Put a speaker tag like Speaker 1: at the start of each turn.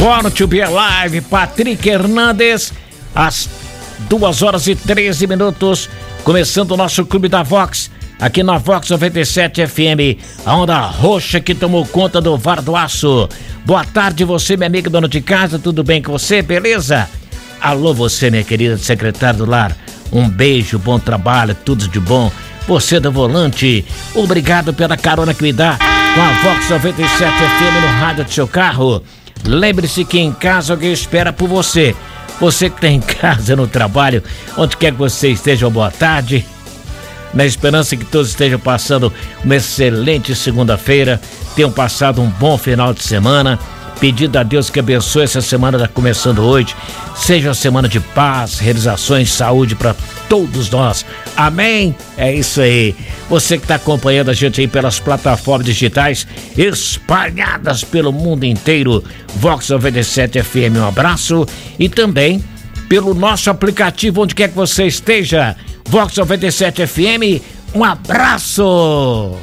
Speaker 1: Born to be Alive, Patrick Hernandes, às 2h13, começando o nosso Clube da Vox, aqui na Vox 97 FM, a onda roxa que tomou conta do VAR do Aço. Boa tarde, você, minha amiga dona de casa, tudo bem com você, beleza? Alô, você, minha querida secretária do lar, um beijo, bom trabalho, tudo de bom. Você do volante, obrigado pela carona que me dá com a Vox 97 FM no rádio do seu carro. Lembre-se que em casa alguém espera por você. Você que está em casa, no trabalho, onde quer que você esteja, boa tarde. Na esperança que todos estejam passando uma excelente segunda-feira, tenham passado um bom final de semana. Pedindo a Deus que abençoe essa semana que está começando hoje. Seja uma semana de paz, realizações, saúde para todos nós. Amém? É isso aí. Você que está acompanhando a gente aí pelas plataformas digitais espalhadas pelo mundo inteiro. Vox 97 FM, um abraço. E também pelo nosso aplicativo, onde quer que você esteja. Vox 97 FM, um abraço.